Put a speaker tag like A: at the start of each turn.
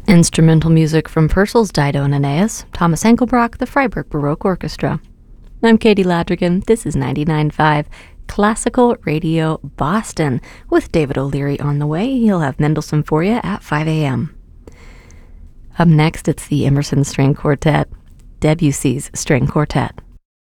A: Instrumental music from Purcell's Dido and Aeneas, Thomas Engelbrock, the Freiburg Baroque Orchestra. I'm Katie Ladrigan. This is 99.5 Classical Radio Boston. With David O'Leary on the way, he'll have Mendelssohn for you at 5 a.m. Up next, it's the Emerson String Quartet, Debussy's String Quartet.